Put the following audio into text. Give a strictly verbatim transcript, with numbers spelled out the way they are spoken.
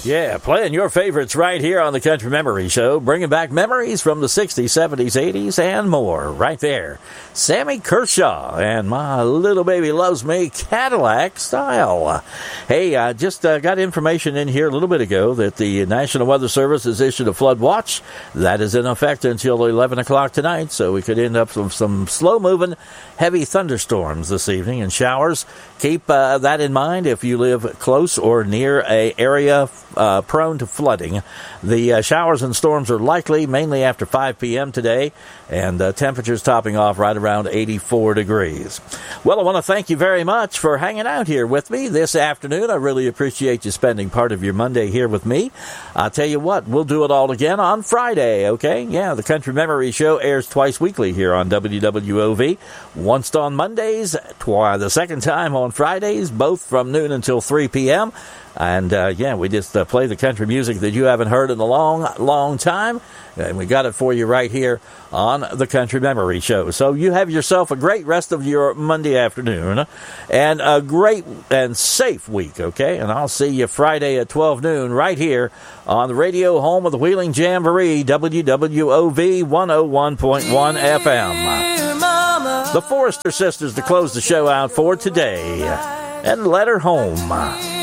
Yeah, playing your favorites right here on the Country Memory Show, bringing back memories from the sixties, seventies, eighties, and more. Right there, Sammy Kershaw and My Little Baby Loves Me, Cadillac Style. Hey, I just uh, got information in here a little bit ago that the National Weather Service has issued a flood watch. That is in effect until eleven o'clock tonight, so we could end up with some slow-moving, heavy thunderstorms this evening and showers. Keep uh, that in mind if you live close or near a area uh, prone to flooding. The uh, showers and storms are likely mainly after five p.m. today, and uh, temperatures topping off right around eighty-four degrees. Well, I want to thank you very much for hanging out here with me this afternoon. I really appreciate you spending part of your Monday here with me. I'll tell you what, we'll do it all again on Friday, okay? Yeah, the Country Memory Show airs twice weekly here on W W O V. Once on Mondays, twice the second time on Fridays, both from noon until three p.m. And, uh, yeah, we just uh, play the country music that you haven't heard in a long, long time. And we got it for you right here on the Country Memory Show. So you have yourself a great rest of your Monday afternoon and a great and safe week, okay? And I'll see you Friday at twelve noon right here on the radio home of the Wheeling Jamboree, W W O V one oh one point one F M. The Forrester Sisters to close the show out for today. And Let Her Home.